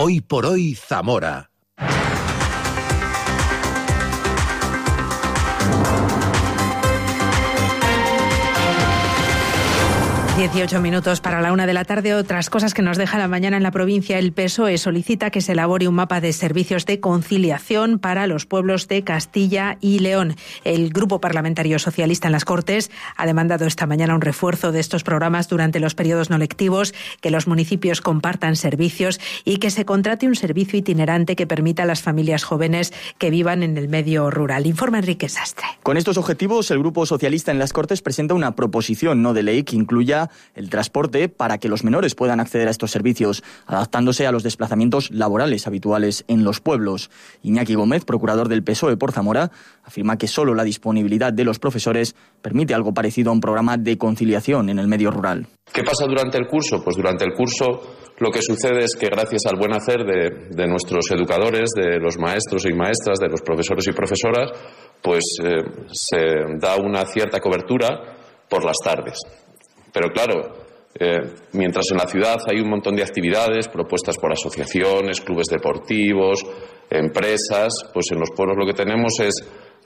Hoy por hoy Zamora. 18 minutos para la 1 de la tarde. Otras cosas que nos deja la mañana en la provincia. El PSOE solicita que se elabore un mapa de servicios de conciliación para los pueblos de Castilla y León. El Grupo Parlamentario Socialista en las Cortes ha demandado esta mañana un refuerzo de estos programas durante los periodos no lectivos, que los municipios compartan servicios y que se contrate un servicio itinerante que permita a las familias jóvenes que vivan en el medio rural. Informa Enrique Sastre. Con estos objetivos, el Grupo Socialista en las Cortes presenta una proposición no de ley que incluya el transporte para que los menores puedan acceder a estos servicios, adaptándose a los desplazamientos laborales habituales en los pueblos. Iñaki Gómez, procurador del PSOE por Zamora, afirma que solo la disponibilidad de los profesores permite algo parecido a un programa de conciliación en el medio rural. ¿Qué pasa durante el curso? Pues durante el curso lo que sucede es que gracias al buen hacer de nuestros educadores, de los maestros y maestras, de los profesores y profesoras, pues se da una cierta cobertura por las tardes. Pero claro, mientras en la ciudad hay un montón de actividades propuestas por asociaciones, clubes deportivos, empresas, pues en los pueblos lo que tenemos es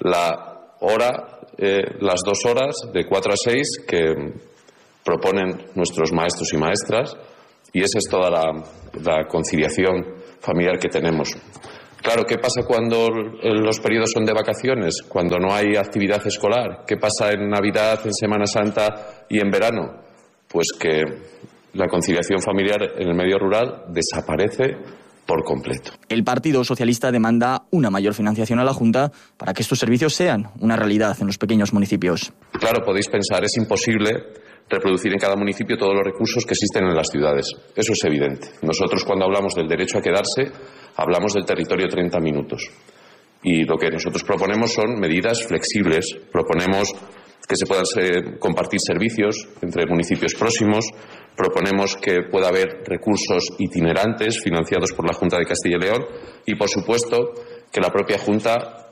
la hora, las 2 horas de 4 a 6 que proponen nuestros maestros y maestras, y esa es toda la conciliación familiar que tenemos. Claro, ¿qué pasa cuando los periodos son de vacaciones, cuando no hay actividad escolar? ¿Qué pasa en Navidad, en Semana Santa y en verano? Pues que la conciliación familiar en el medio rural desaparece por completo. El Partido Socialista demanda una mayor financiación a la Junta para que estos servicios sean una realidad en los pequeños municipios. Claro, podéis pensar, es imposible reproducir en cada municipio todos los recursos que existen en las ciudades. Eso es evidente. Nosotros, cuando hablamos del derecho a quedarse, hablamos del territorio 30 minutos. Y lo que nosotros proponemos son medidas flexibles. Proponemos que se puedan compartir servicios entre municipios próximos. Proponemos que pueda haber recursos itinerantes financiados por la Junta de Castilla y León. Y, por supuesto, que la propia Junta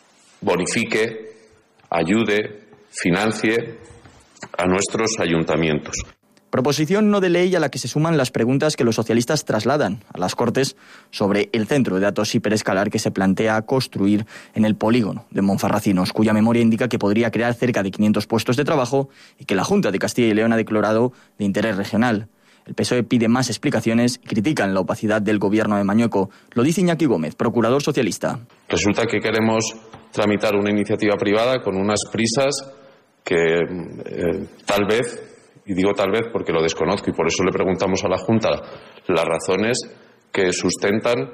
bonifique, ayude, financie a nuestros ayuntamientos. Proposición no de ley a la que se suman las preguntas que los socialistas trasladan a las Cortes sobre el centro de datos hiperescalar que se plantea construir en el polígono de Monfarracinos, cuya memoria indica que podría crear cerca de 500 puestos de trabajo y que la Junta de Castilla y León ha declarado de interés regional. El PSOE pide más explicaciones y critican la opacidad del gobierno de Mañueco. Lo dice Iñaki Gómez, procurador socialista. Resulta que queremos tramitar una iniciativa privada con unas prisas que tal vez, y digo tal vez porque lo desconozco y por eso le preguntamos a la Junta las razones que sustentan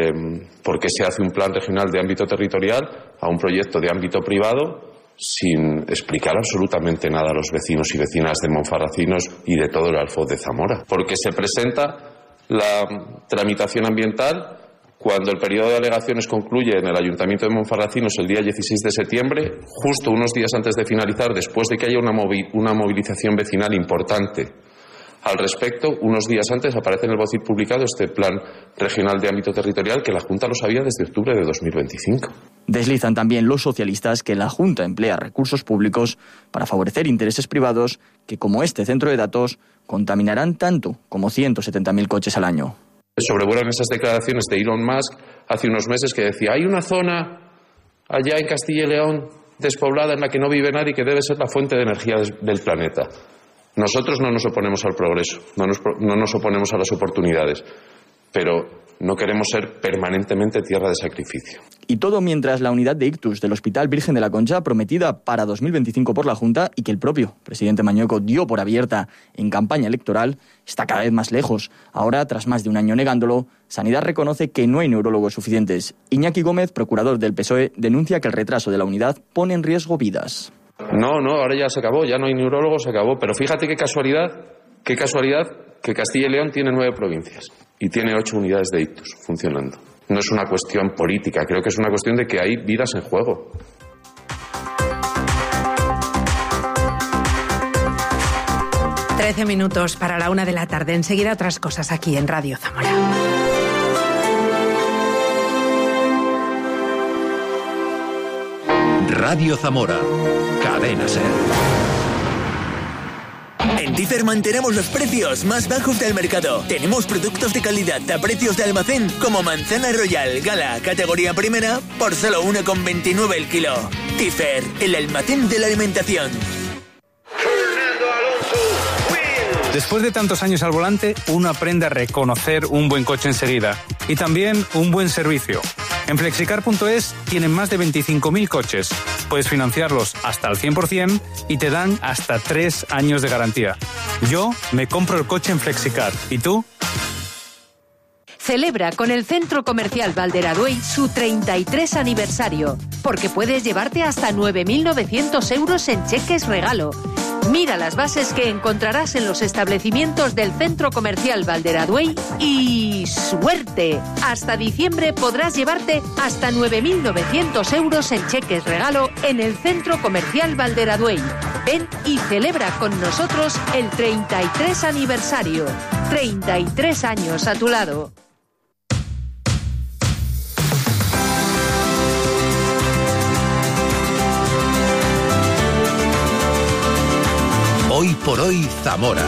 por qué se hace un plan regional de ámbito territorial a un proyecto de ámbito privado sin explicar absolutamente nada a los vecinos y vecinas de Monfarracinos y de todo el Alfoz de Zamora. Porque se presenta la tramitación ambiental cuando el periodo de alegaciones concluye en el Ayuntamiento de Monfarracinos el día 16 de septiembre, justo unos días antes de finalizar, después de que haya una movilización vecinal importante. Al respecto, unos días antes aparece en el BOCIT publicado este Plan Regional de Ámbito Territorial que la Junta lo sabía desde octubre de 2025. Deslizan también los socialistas que la Junta emplea recursos públicos para favorecer intereses privados que, como este centro de datos, contaminarán tanto como 170.000 coches al año. Sobrevuelan esas declaraciones de Elon Musk hace unos meses que decía hay una zona allá en Castilla y León despoblada en la que no vive nadie que debe ser la fuente de energía del planeta. Nosotros no nos oponemos al progreso, no nos oponemos a las oportunidades, pero no queremos ser permanentemente tierra de sacrificio. Y todo mientras la unidad de ictus del Hospital Virgen de la Concha, prometida para 2025 por la Junta y que el propio presidente Mañueco dio por abierta en campaña electoral, está cada vez más lejos. Ahora, tras más de un año negándolo, Sanidad reconoce que no hay neurólogos suficientes. Iñaki Gómez, procurador del PSOE, denuncia que el retraso de la unidad pone en riesgo vidas. No, ahora ya se acabó, ya no hay neurólogos, se acabó. Pero fíjate qué casualidad que Castilla y León tiene 9 provincias y tiene 8 unidades de ictus funcionando. No es una cuestión política, creo que es una cuestión de que hay vidas en juego. Trece minutos para la 1 de la tarde. Enseguida otras cosas aquí en Radio Zamora. Radio Zamora, Cadena SER. En Tifer mantenemos los precios más bajos del mercado. Tenemos productos de calidad a precios de almacén como manzana royal Gala categoría primera por solo 1,29 el kilo. Tifer, el almacén de la alimentación. Después de tantos años al volante, uno aprende a reconocer un buen coche enseguida y también un buen servicio. En Flexicar.es tienen más de 25.000 coches. Puedes financiarlos hasta al 100% y te dan hasta 3 años de garantía. Yo me compro el coche en Flexicar. ¿Y tú? Celebra con el Centro Comercial Valderaduey su 33 aniversario, porque puedes llevarte hasta 9.900 euros en cheques regalo. Mira las bases que encontrarás en los establecimientos del Centro Comercial Valderaduey y ¡suerte! Hasta diciembre podrás llevarte hasta 9.900 euros en cheques regalo en el Centro Comercial Valderaduey. Ven y celebra con nosotros el 33 aniversario. 33 años a tu lado. Hoy por hoy Zamora.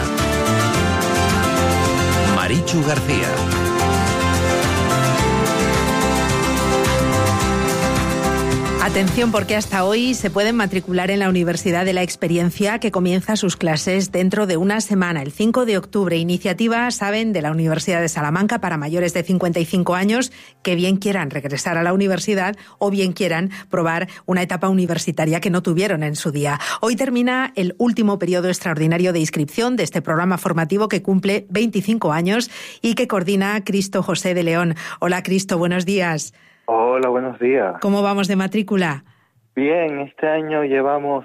Marichu García. Atención, porque hasta hoy se pueden matricular en la Universidad de la Experiencia, que comienza sus clases dentro de una semana, el 5 de octubre. Iniciativa, saben, de la Universidad de Salamanca para mayores de 55 años que bien quieran regresar a la universidad o bien quieran probar una etapa universitaria que no tuvieron en su día. Hoy termina el último periodo extraordinario de inscripción de este programa formativo que cumple 25 años y que coordina Cristo José de León. Hola, Cristo, buenos días. Hola, buenos días. ¿Cómo vamos de matrícula? Bien, este año llevamos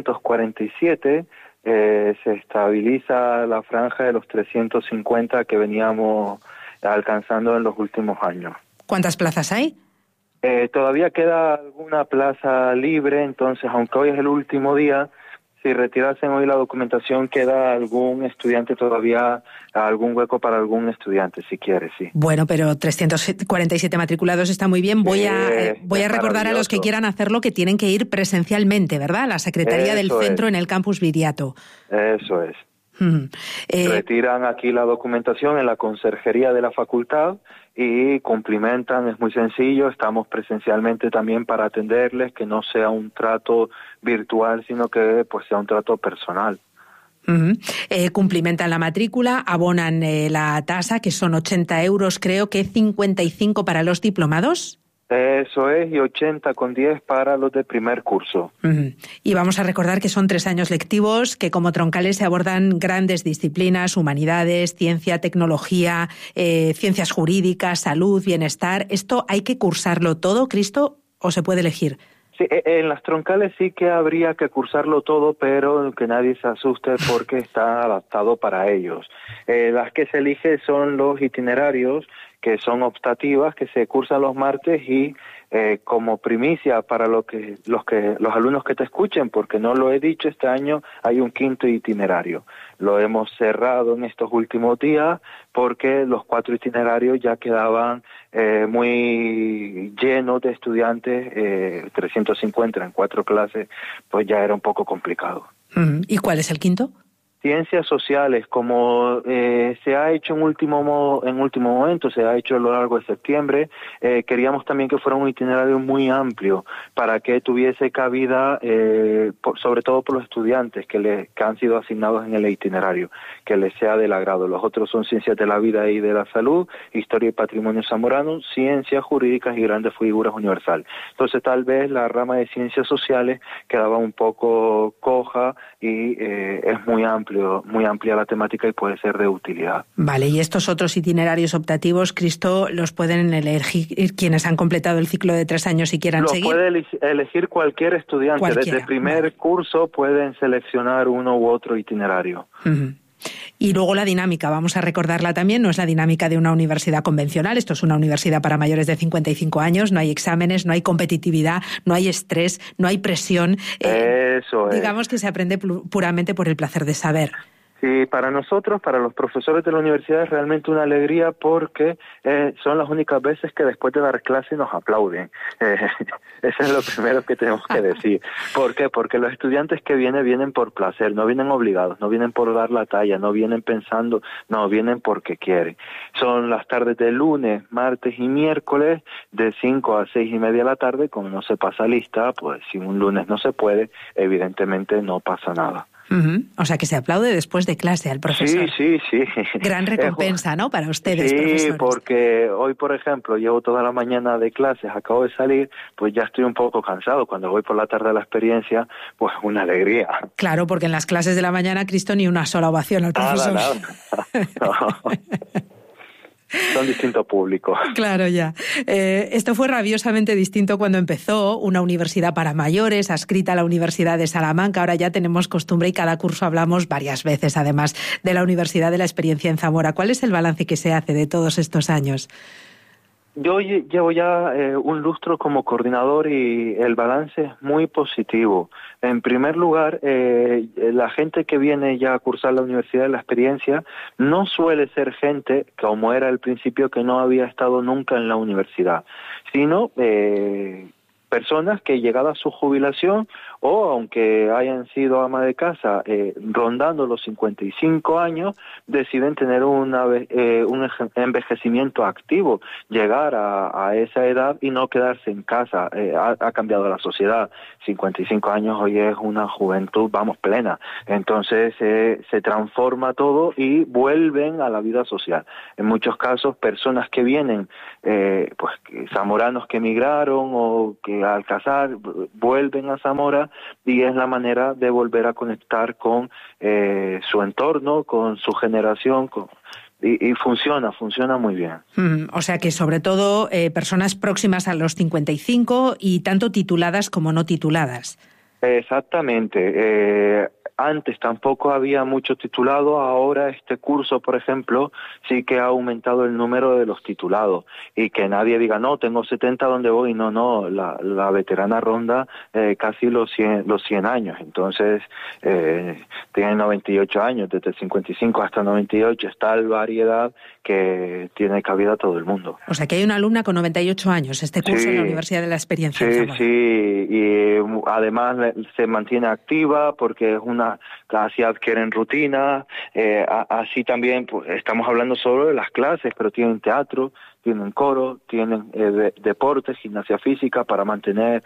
347, se estabiliza la franja de los 350 que veníamos alcanzando en los últimos años. ¿Cuántas plazas hay? Todavía queda alguna plaza libre, entonces aunque hoy es el último día, si retirasen hoy la documentación, queda algún estudiante todavía, algún hueco para algún estudiante, si quiere, sí. Bueno, pero 347 matriculados está muy bien. Voy a recordar a los que quieran hacerlo que tienen que ir presencialmente, ¿verdad? A la Secretaría del Centro en el Campus Viriato. Eso es. Retiran aquí la documentación en la conserjería de la facultad y cumplimentan, es muy sencillo, estamos presencialmente también para atenderles, que no sea un trato virtual, sino que pues sea un trato personal. Cumplimentan la matrícula, abonan la tasa, que son 80 euros, creo que 55 para los diplomados. Eso es, y 80,10 para los de primer curso. Y vamos a recordar que son 3 años lectivos, que como troncales se abordan grandes disciplinas, humanidades, ciencia, tecnología, ciencias jurídicas, salud, bienestar. ¿Esto hay que cursarlo todo, Cristo, o se puede elegir? Sí, en las troncales sí que habría que cursarlo todo, pero que nadie se asuste porque está adaptado para ellos. Las que se eligen son los itinerarios, que son optativas, que se cursan los martes y como primicia para los alumnos que te escuchen, porque no lo he dicho, este año hay un 5º itinerario. Lo hemos cerrado en estos últimos días porque los 4 itinerarios ya quedaban muy llenos de estudiantes, 350 en 4 clases, pues ya era un poco complicado. ¿Y cuál es el 5º? Ciencias sociales, como se ha hecho en último momento, se ha hecho a lo largo de septiembre, queríamos también que fuera un itinerario muy amplio para que tuviese cabida, sobre todo por los estudiantes que han sido asignados en el itinerario, que les sea del agrado. Los otros son ciencias de la vida y de la salud, historia y patrimonio zamorano, ciencias jurídicas y grandes figuras universales. Entonces tal vez la rama de ciencias sociales quedaba un poco coja y es muy amplia la temática y puede ser de utilidad. Vale, y estos otros itinerarios optativos, Cristo, ¿los pueden elegir quienes han completado el ciclo de 3 años y quieran seguir? Lo puede elegir cualquier estudiante. Cualquiera. Desde primer curso pueden seleccionar uno u otro itinerario. Y luego la dinámica, vamos a recordarla también, no es la dinámica de una universidad convencional, esto es una universidad para mayores de 55 años, no hay exámenes, no hay competitividad, no hay estrés, no hay presión. Eso es. Digamos que se aprende puramente por el placer de saber. Sí, para nosotros, para los profesores de la universidad, es realmente una alegría porque son las únicas veces que después de dar clase nos aplauden. Eso es lo primero que tenemos que decir. ¿Por qué? Porque los estudiantes que vienen por placer, no vienen obligados, no vienen por dar la talla, no vienen pensando, no, vienen porque quieren. Son las tardes de lunes, martes y miércoles de 5 a 6:30 de la tarde. Como no se pasa lista, pues si un lunes no se puede, evidentemente no pasa nada. O sea, que se aplaude después de clase al profesor. Sí. Gran recompensa, ¿no?, para ustedes, sí, profesores. Porque hoy, por ejemplo, llevo toda la mañana de clases, acabo de salir, pues ya estoy un poco cansado. Cuando voy por la tarde a la experiencia, pues una alegría. Claro, porque en las clases de la mañana, Cristo, ni una sola ovación al profesor. Nada. No. Son distintos públicos. Claro, ya. Esto fue rabiosamente distinto cuando empezó una universidad para mayores, adscrita a la Universidad de Salamanca. Ahora ya tenemos costumbre y cada curso hablamos varias veces, además, de la Universidad de la Experiencia en Zamora. ¿Cuál es el balance que se hace de todos estos años? Yo llevo ya un lustro como coordinador y el balance es muy positivo. En primer lugar, la gente que viene ya a cursar la Universidad de la Experiencia no suele ser gente, como era al principio, que no había estado nunca en la universidad, sino personas que llegada a su jubilación o aunque hayan sido ama de casa rondando los 55 años, deciden tener un envejecimiento activo, llegar a esa edad y no quedarse en casa. Ha cambiado la sociedad. 55 años hoy es una juventud, plena. Entonces se transforma todo y vuelven a la vida social. En muchos casos, personas que vienen, zamoranos que emigraron o que al casar vuelven a Zamora, y es la manera de volver a conectar con su entorno, con su generación, y funciona muy bien. O sea que sobre todo personas próximas a los 55 y tanto tituladas como no tituladas. Exactamente. Antes tampoco había mucho titulado, ahora este curso, por ejemplo, sí que ha aumentado el número de los titulados, y que nadie diga, no, tengo 70, ¿dónde voy? No, la veterana ronda casi los 100 años, entonces tienen 98 años, desde 55 hasta 98, es tal variedad que tiene cabida todo el mundo. O sea que hay una alumna con 98 años, este curso en la Universidad de la Experiencia en Zamora. Sí, y además se mantiene activa porque es casi adquieren rutina, así también pues, estamos hablando solo de las clases, pero tienen teatro, tienen coro, tienen deportes, gimnasia física para mantener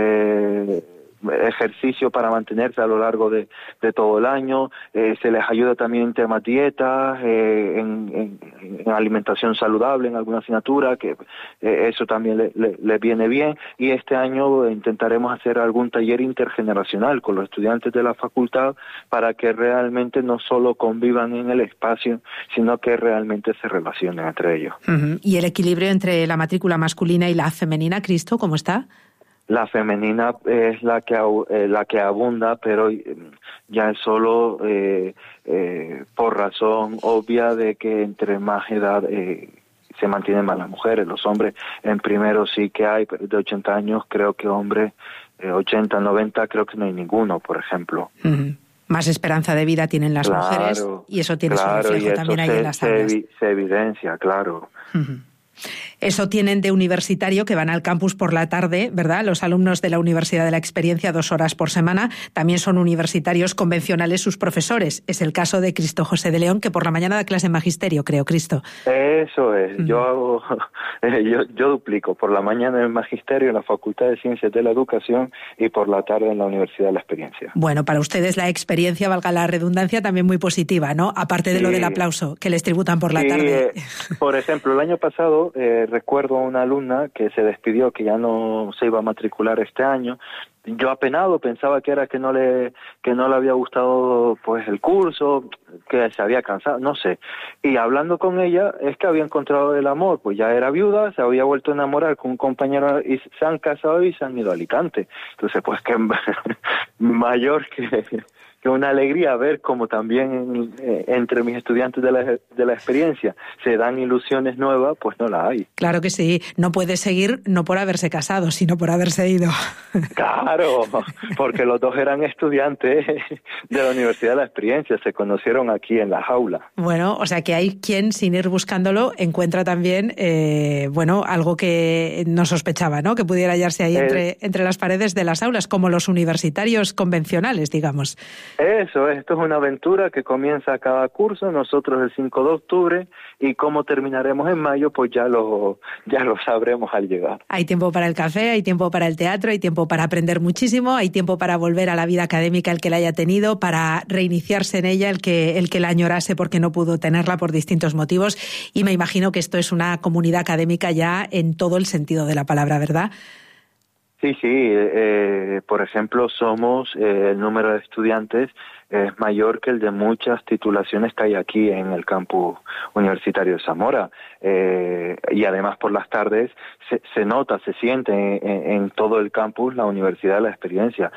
ejercicio para mantenerse a lo largo de todo el año, se les ayuda también en temas dietas, en alimentación saludable, en alguna asignatura, que eso también les viene bien, y este año intentaremos hacer algún taller intergeneracional con los estudiantes de la facultad para que realmente no solo convivan en el espacio, sino que realmente se relacionen entre ellos. ¿Y el equilibrio entre la matrícula masculina y la femenina, Cristo, cómo está? La femenina es la que abunda, pero ya es solo por razón obvia de que entre más edad se mantienen más las mujeres. Los hombres en primero sí que hay, pero de 80 años creo que hombres, 80, 90 creo que no hay ninguno, por ejemplo. Más esperanza de vida tienen las mujeres, y eso tiene su reflejo también ahí en las aulas. Se evidencia, claro. Eso tienen de universitario, que van al campus por la tarde, ¿verdad? Los alumnos de la Universidad de la Experiencia, 2 horas por semana. También son universitarios convencionales sus profesores. Es el caso de Cristo José de León, que por la mañana da clase en magisterio, creo, Cristo. Eso es. Yo duplico. Por la mañana en magisterio en la Facultad de Ciencias de la Educación y por la tarde en la Universidad de la Experiencia. Bueno, para ustedes la experiencia, valga la redundancia, también muy positiva, ¿no? Aparte de lo del aplauso que les tributan por la tarde. Por ejemplo, el año pasado recuerdo a una alumna que se despidió, que ya no se iba a matricular este año. Yo apenado pensaba que era que no le había gustado pues el curso, que se había cansado, no sé. Y hablando con ella es que había encontrado el amor, pues ya era viuda, se había vuelto a enamorar con un compañero y se han casado y se han ido a Alicante. Entonces pues que mayor que una alegría ver cómo también entre mis estudiantes de la experiencia se dan ilusiones nuevas, pues no la hay. Claro que sí, no puede seguir no por haberse casado, sino por haberse ido. Claro, porque los dos eran estudiantes de la Universidad de la Experiencia, se conocieron aquí en la jaula. Bueno, o sea que hay quien, sin ir buscándolo, encuentra también, algo que no sospechaba, ¿no? Que pudiera hallarse ahí entre las paredes de las aulas, como los universitarios convencionales, digamos. Esto es una aventura que comienza cada curso, nosotros el 5 de octubre, y cómo terminaremos en mayo, pues ya lo sabremos al llegar. Hay tiempo para el café, hay tiempo para el teatro, hay tiempo para aprender muchísimo, hay tiempo para volver a la vida académica el que la haya tenido, para reiniciarse en ella el que la añorase porque no pudo tenerla por distintos motivos, y me imagino que esto es una comunidad académica ya en todo el sentido de la palabra, ¿verdad? Sí, por ejemplo, somos el número de estudiantes es mayor que el de muchas titulaciones que hay aquí en el campus universitario de Zamora, y además por las tardes se nota, se siente en todo el campus la Universidad de la Experiencia.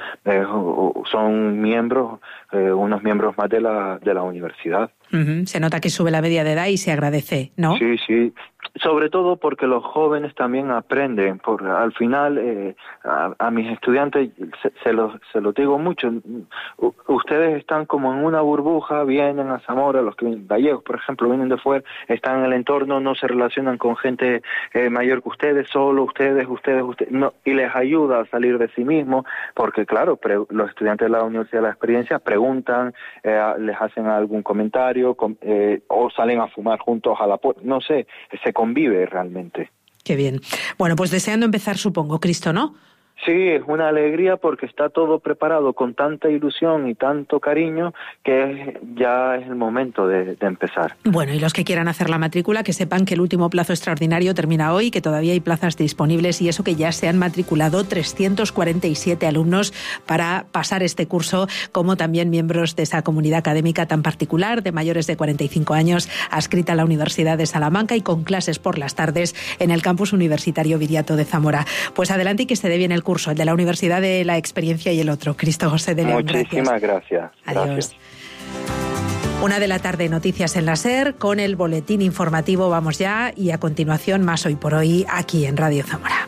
Son miembros, unos miembros más de la universidad. Uh-huh. Se nota que sube la media de edad y se agradece, ¿no? Sí. Sobre todo porque los jóvenes también aprenden. Al final, a mis estudiantes se lo digo mucho. Ustedes están como en una burbuja, vienen a Zamora, los que vienen, gallegos, por ejemplo, vienen de fuera, están en el entorno, no se relacionan con gente mayor que ustedes, solo ustedes, no, y les ayuda a salir de sí mismos, porque claro, los estudiantes de la Universidad de la Experiencia preguntan, les hacen algún comentario, o salen a fumar juntos a la puerta, no sé, se convive realmente. Qué bien. Bueno, pues deseando empezar, supongo, Cristo, ¿no? Sí, es una alegría porque está todo preparado con tanta ilusión y tanto cariño que ya es el momento de empezar. Bueno, y los que quieran hacer la matrícula, que sepan que el último plazo extraordinario termina hoy, que todavía hay plazas disponibles, y eso que ya se han matriculado 347 alumnos para pasar este curso, como también miembros de esa comunidad académica tan particular, de mayores de 45 años, adscrita a la Universidad de Salamanca y con clases por las tardes en el campus universitario Viriato de Zamora. Pues adelante y que se dé bien el curso, el de la Universidad de la Experiencia y el otro. Cristo José de León. Muchísimas gracias. Adiós. 1:00 p.m, noticias en la SER, con el boletín informativo vamos ya, y a continuación más Hoy por Hoy aquí en Radio Zamora.